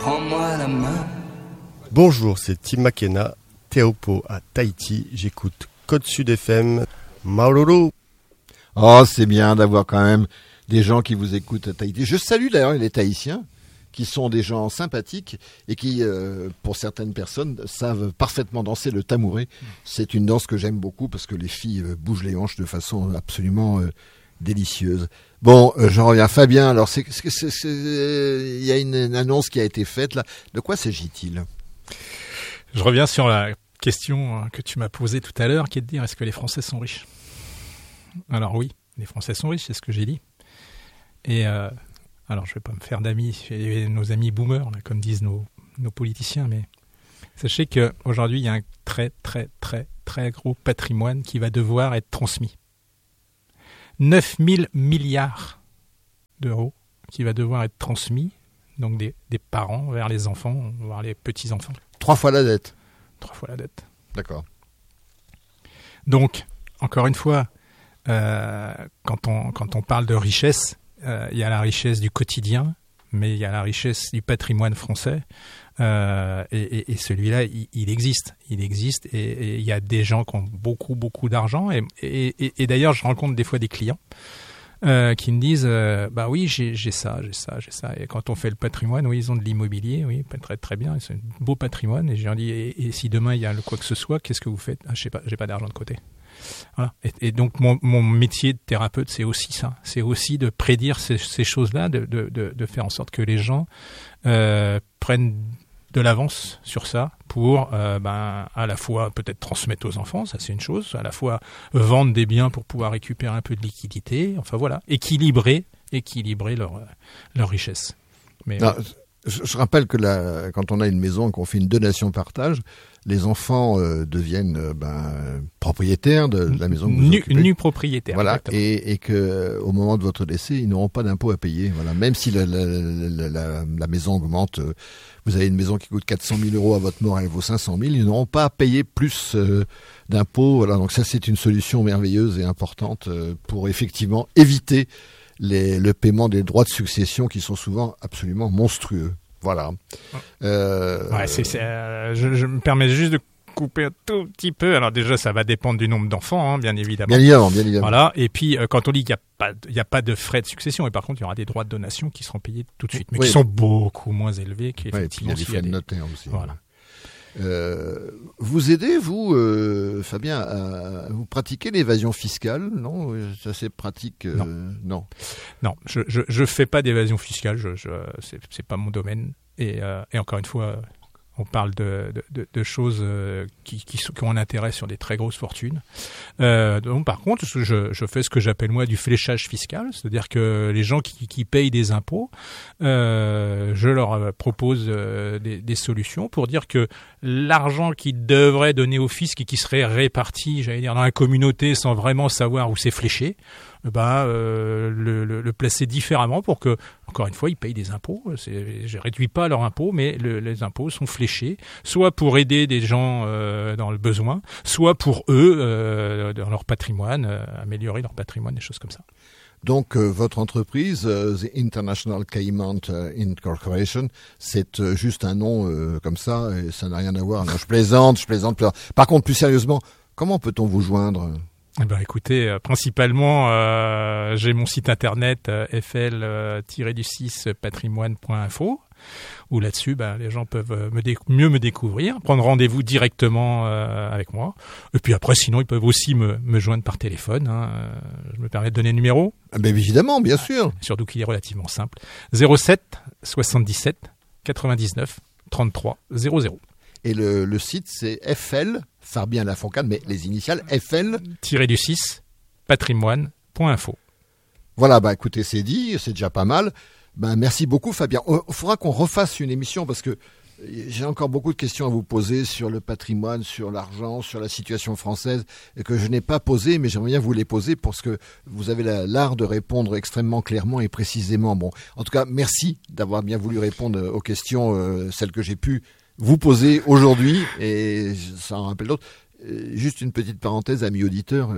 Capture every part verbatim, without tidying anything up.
prends-moi la main. Bonjour, c'est Tim McKenna, Teahupo'o à Tahiti. J'écoute Côte Sud F M. Maururu. Oh, c'est bien d'avoir quand même des gens qui vous écoutent à Tahiti. Je salue d'ailleurs les Tahitiens, qui sont des gens sympathiques et qui, euh, pour certaines personnes, savent parfaitement danser le tamouré. C'est une danse que j'aime beaucoup parce que les filles euh, bougent les hanches de façon absolument euh, délicieuse. Bon, euh, j'en reviens. Fabien, alors c'est, c'est, c'est, c'est, euh, y a une, une annonce qui a été faite là. De quoi s'agit-il ? Je reviens sur la question que tu m'as posée tout à l'heure, qui est de dire est-ce que les Français sont riches ? Alors oui, les Français sont riches, c'est ce que j'ai dit. Et euh, alors je ne vais pas me faire d'amis chez nos amis boomers, là, comme disent nos, nos politiciens, mais sachez qu'aujourd'hui, il y a un très très très très gros patrimoine qui va devoir être transmis. neuf mille milliards d'euros qui va devoir être transmis, donc des, des parents vers les enfants, vers les petits-enfants. Trois fois la dette. Trois fois la dette. D'accord. Donc, encore une fois, euh, quand, on, quand on parle de richesse, euh, il y a la richesse du quotidien, mais il y a la richesse du patrimoine français. Euh, et, et, et celui-là, il, il existe. Il existe et, et il y a des gens qui ont beaucoup, beaucoup d'argent. Et, et, et, et d'ailleurs, je rencontre des fois des clients Euh, qui me disent euh, bah oui j'ai, j'ai ça j'ai ça j'ai ça et quand on fait le patrimoine, oui ils ont de l'immobilier, oui très très très bien, c'est un beau patrimoine, et je leur dis et, et si demain il y a le quoi que ce soit, qu'est-ce que vous faites? Ah, je sais pas, j'ai pas d'argent de côté. Voilà. Et, et donc mon, mon métier de thérapeute, c'est aussi ça, c'est aussi de prédire ces, ces choses-là, de, de, de, de faire en sorte que les gens euh, prennent de l'avance sur ça pour euh, ben, à la fois peut-être transmettre aux enfants, ça c'est une chose, à la fois vendre des biens pour pouvoir récupérer un peu de liquidité, enfin voilà, équilibrer, équilibrer leur, leur richesse. Mais, non, je, je rappelle que la, quand on a une maison et qu'on fait une donation-partage, les enfants euh, deviennent euh, ben, propriétaires de, de la maison que vous nu, occupez. Nu propriétaire. Voilà, et, et que au moment de votre décès, ils n'auront pas d'impôt à payer. Voilà, même si la, la, la, la, la maison augmente, euh, vous avez une maison qui coûte quatre cent mille euros à votre mort, elle vaut cinq cent mille, ils n'auront pas à payer plus euh, d'impôts. Voilà, donc ça c'est une solution merveilleuse et importante euh, pour effectivement éviter les, le paiement des droits de succession qui sont souvent absolument monstrueux. Voilà. Euh, ouais, c'est, c'est, euh, je, je me permets juste de couper un tout petit peu. Alors déjà, ça va dépendre du nombre d'enfants, hein, bien évidemment. Bien évidemment, bien évidemment. Voilà. Et puis, euh, quand on dit qu'il n'y a pas, il n'y a pas de frais de succession, et par contre, il y aura des droits de donation qui seront payés tout de suite, mais oui. qui sont beaucoup moins élevés qu'effectivement. Ouais, et puis il y a des frais des... de notaire aussi. Voilà. Euh, vous aidez, vous, euh, Fabien, à, à vous pratiquer l'évasion fiscale? Non, c'est assez pratique. Euh, non. non, non, je je je fais pas d'évasion fiscale. Je, je c'est c'est pas mon domaine. Et, euh, et encore une fois, on parle de de, de, de choses qui, qui qui ont un intérêt sur des très grosses fortunes. Euh, donc par contre, je je fais ce que j'appelle moi du fléchage fiscal, c'est-à-dire que les gens qui qui payent des impôts, euh, je leur propose euh, des, des solutions pour dire que l'argent qu'ils devraient donner au fisc et qui serait réparti, j'allais dire, dans la communauté sans vraiment savoir où c'est fléché, bah, euh, le, le, le placer différemment pour que, encore une fois, ils payent des impôts. C'est, je réduis pas leurs impôts, mais le, les impôts sont fléchés, soit pour aider des gens euh, dans le besoin, soit pour eux, euh, dans leur patrimoine, euh, améliorer leur patrimoine, des choses comme ça. Donc, euh, votre entreprise, euh, The International Cayman Incorporation, c'est euh, juste un nom euh, comme ça, et ça n'a rien à voir. Non, je plaisante, je plaisante. Par contre, plus sérieusement, comment peut-on vous joindre ? Eh ben, écoutez, euh, principalement, euh, j'ai mon site internet euh, f l tiret six patrimoine point info, où là-dessus, ben, les gens peuvent me dé- mieux me découvrir, prendre rendez-vous directement euh, avec moi. Et puis après, sinon, ils peuvent aussi me, me joindre par téléphone. Hein. Je me permets de donner le numéro. Ah ben évidemment, bien sûr. Surtout qu'il est relativement simple. zéro sept soixante-dix-sept quatre-vingt-dix-neuf trente-trois zéro zéro. Et le, le site, c'est F L, Fabien Lafourcade, mais les initiales F L Tiré du six patrimoine point info. Voilà, bah écoutez, c'est dit, c'est déjà pas mal. Ben merci beaucoup, Fabien. Il faudra qu'on refasse une émission parce que j'ai encore beaucoup de questions à vous poser sur le patrimoine, sur l'argent, sur la situation française, et que je n'ai pas posées, mais j'aimerais bien vous les poser parce que vous avez la, l'art de répondre extrêmement clairement et précisément. Bon, en tout cas, merci d'avoir bien voulu répondre aux questions, euh, celles que j'ai pu vous poser aujourd'hui, et ça en rappelle d'autres. Euh, juste une petite parenthèse, amis auditeurs, euh,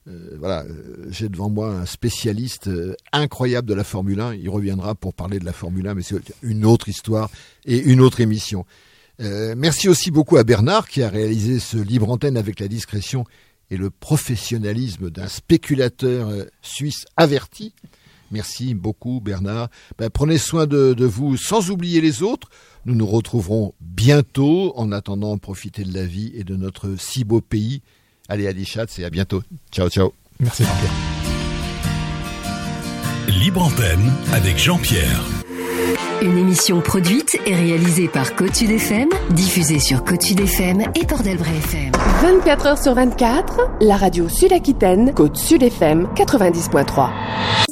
Euh, voilà, euh, j'ai devant moi un spécialiste euh, incroyable de la Formule un. Il reviendra pour parler de la Formule un, mais c'est une autre histoire et une autre émission. Euh, merci aussi beaucoup à Bernard qui a réalisé ce libre antenne avec la discrétion et le professionnalisme d'un spéculateur euh, suisse averti. Merci beaucoup Bernard. Ben, prenez soin de, de vous sans oublier les autres. Nous nous retrouverons bientôt. En attendant, profitez de la vie et de notre si beau pays. Allez, Adi Schatz, et à bientôt. Ciao, ciao. Merci Jean-Pierre. Libre antenne avec Jean-Pierre. Une émission produite et réalisée par Côte Sud F M, diffusée sur Côte Sud F M et Port-d'Albret F M. vingt-quatre heures sur vingt-quatre, la radio Sud-Aquitaine, Côte Sud F M quatre-vingt-dix point trois.